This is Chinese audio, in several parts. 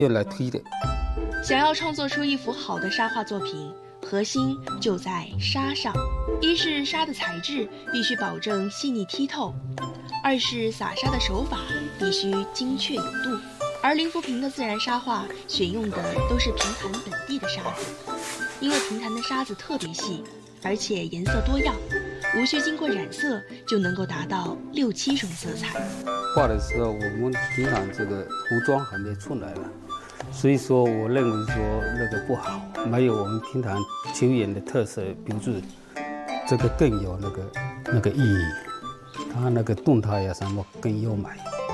院来推的。 想要创作出一幅好的沙画作品，核心就在沙上。一是沙的材质必须保证细腻剔透，二是撒沙的手法必须精确有度。而林福平的自然沙画选用的都是平潭本地的沙子，因为平潭的沙子特别细，而且颜色多样，无需经过染色就能够达到6、7种色彩。 画的时候，我们平常这个涂装还没出来了，所以说我认为说那个不好，没有我们平潭球员的特色标志，这个更有那个意义，它那个动态呀什么更优美。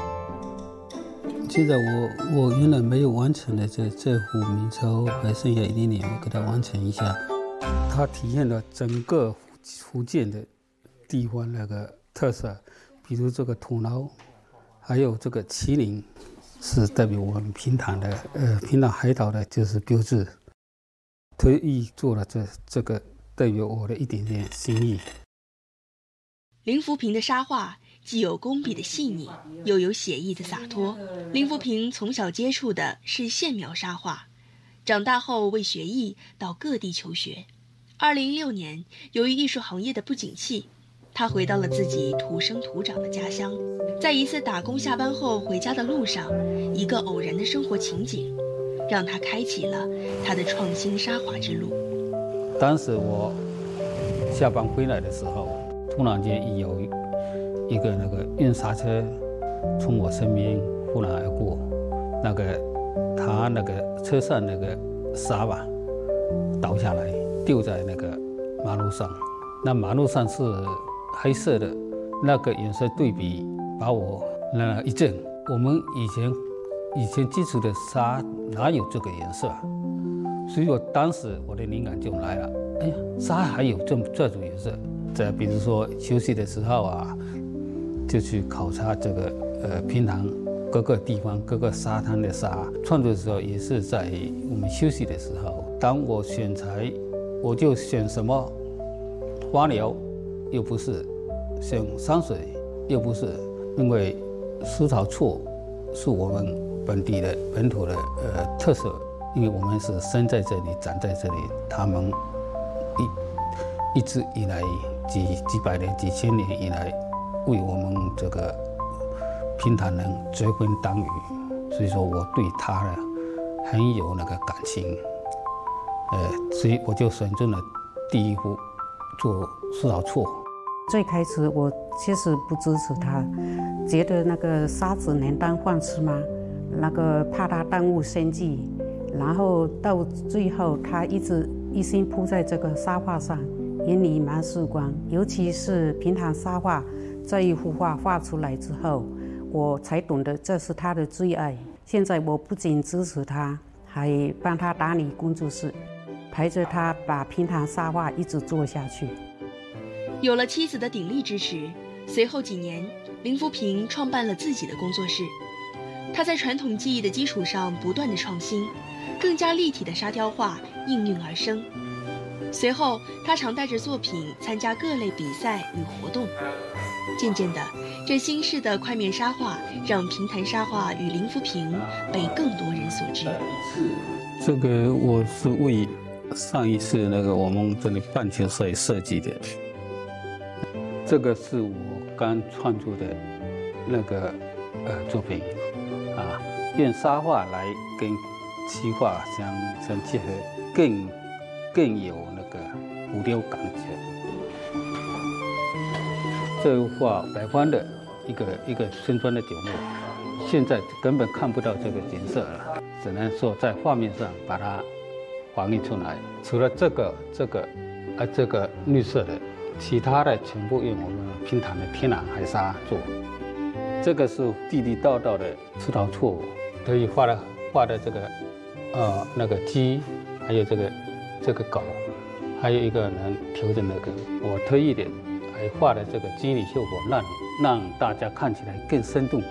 现在我原来没有完成的这幅明朝还剩下一点点，我给它完成一下。它体现了整个福建的地方那个特色，比如这个土牢，还有这个麒麟，是代表我们平潭的平潭海岛的就是标志。特意做了这个代表我的一点点心意。 林福平的沙画既有工笔的细腻，又有写意的洒脱。林福平从小接触的是线描沙画，长大后为学艺到各地求学。2016年，由于艺术行业的不景气，他回到了自己土生土长的家乡。在一次打工下班后回家的路上，一个偶然的生活情景，让他开启了他的创新沙画之路。 当时我下班回来的时候，突然间有一个那个运沙车从我身边忽然而过，他那个车上那个沙吧倒下来，丢在那个马路上。那马路上是黑色的，那个颜色对比把我那一震。我们以前接触的沙哪有这个颜色啊？所以当时我的灵感就来了。哎呀，沙还有这种颜色。再比如说休息的时候啊，就去考察这个平潭各个地方各个沙滩的沙。创作的时候也是在我们休息的时候。当我选材，我就选什么花鸟，又不是选山水，又不是，因为石草厝是我们本土的特色，因为我们是生在这里长在这里，他们一直以来几百年几千年以来为我们这个平潭人追婚当雨，所以说我对他呢很有那个感情，所以我就选中了第一幅做石草厝。 最开始我其实不支持他，觉得那个沙子能当饭吃吗？那个怕他耽误生计，然后到最后他一心扑在这个沙画上，眼里满是光。尤其是平潭沙画这一幅画画出来之后，我才懂得这是他的最爱。现在我不仅支持他，还帮他打理工作室，陪着他把平潭沙画一直做下去。 有了妻子的鼎力支持，随后几年，林福平创办了自己的工作室。他在传统技艺的基础上不断的创新，更加立体的沙雕画应运而生。随后，他常带着作品参加各类比赛与活动。渐渐的，这新式的块面沙画让平潭沙画与林福平被更多人所知。 这个我是为上一次那个我们这里棒球赛设计的。这个是我刚创作的那个作品啊，用沙画来跟漆画相结合，更有那个浮雕感觉。这幅画北方的一个村庄的角落，现在根本看不到这个景色了，只能说在画面上把它还原出来。除了这个绿色的。其他的全部用我们平潭的天然海沙做，这个是地地道道的石草厝，特意画的这个那个鸡，还有这个狗，还有一个人调整那个，我特意的还画的这个肌理效果，让大家看起来更生动。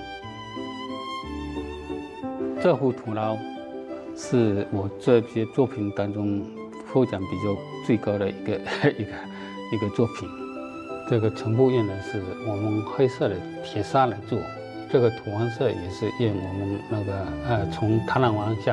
这幅土牢是我这些作品当中获奖比较最高的一个作品。这个全部用的是我们黑色的铁砂来做，这个土黄色也是用我们那个从台南王下